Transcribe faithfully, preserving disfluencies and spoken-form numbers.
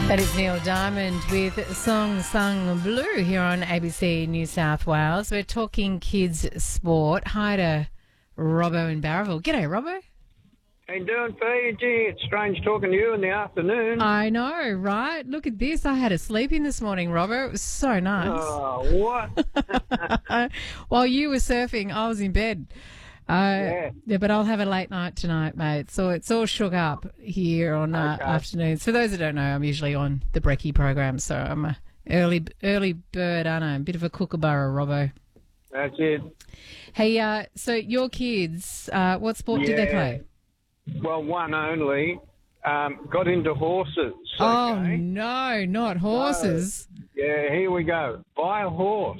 That is Neil Diamond with Song Sung Blue here on A B C New South Wales. We're talking kids sport. Hi to Robbo in Barraville. G'day, Robbo. How you doing, Fee? Gee, it's strange talking to you in the afternoon. I know, right? Look at this. I had a sleep in this morning, Robbo. It was so nice. Oh, what? While you were surfing, I was in bed. Uh, Yeah. yeah, but I'll have a late night tonight, mate. So it's all shook up here on uh, Okay. afternoons. For those that don't know, I'm usually on the Brekkie program, so I'm a early early bird, aren't I? A bit of a kookaburra, Robbo. That's it. Hey, uh, so your kids, uh, what sport did they Yeah. play? Well, one only um, got into horses. Oh, okay? no, not horses. Yeah, here we go. Buy a horse.